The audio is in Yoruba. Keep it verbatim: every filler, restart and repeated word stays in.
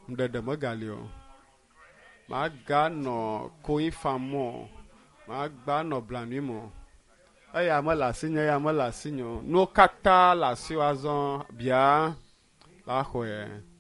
Mdede megali o. Maga no koyi famo. Magba no blanui mo. Eya me le asi nye, eya me le asi nye o. No kata le asiwo azɔ bia la xɔe.